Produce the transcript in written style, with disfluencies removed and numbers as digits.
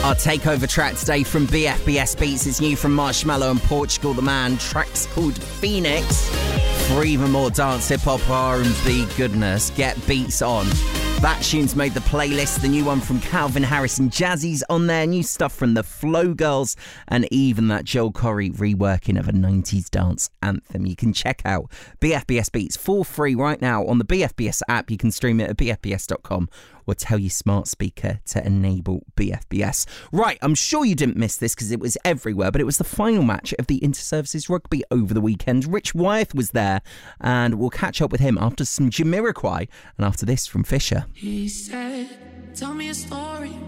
Our takeover track today from BFBS Beats is new from Marshmello and Portugal the Man. Track's called Phoenix. For even more dance, hip-hop, R&B goodness, get Beats on. That tune's made the playlist. The new one from Calvin Harris and Jazzy's on there. New stuff from the Flow Girls and even that Joel Corry reworking of a 90s dance anthem. You can check out BFBS Beats for free right now on the BFBS app. You can stream it at bfbs.com or tell your smart speaker to enable BFBS. Right, I'm sure you didn't miss this because it was everywhere, but it was the final match of the Inter-Services Rugby over the weekend. Rich Wyeth was there, and we'll catch up with him after some Jamiroquai and after this from Fisher. He said, tell me a story.